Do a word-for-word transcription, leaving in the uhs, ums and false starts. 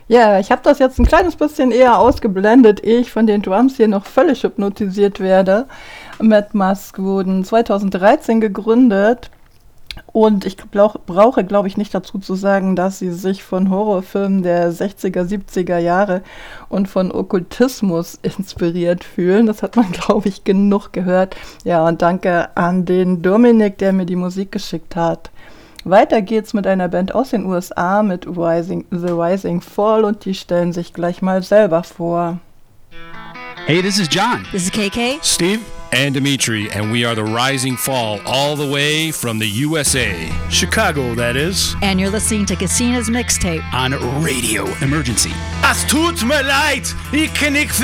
Ja, ich habe das jetzt ein kleines bisschen eher ausgeblendet, ehe ich von den Drums hier noch völlig hypnotisiert werde. Mad Mask wurden zweitausenddreizehn gegründet und ich brauch, brauche, glaube ich, nicht dazu zu sagen, dass sie sich von Horrorfilmen der sechziger, siebziger Jahre und von Okkultismus inspiriert fühlen. Das hat man, glaube ich, genug gehört. Ja, und danke an den Dominik, der mir die Musik geschickt hat. Weiter geht's mit einer Band aus den U S A mit Rising, The Rising Fall und die stellen sich gleich mal selber vor. Hey, this is John. This is K K. Steve. And Dimitri, and we are the Rising Fall, all the way from the U S A. Chicago, that is. And you're listening to Casina's Mixtape on Radio Emergency. Es tut mir leid, ich kann nicht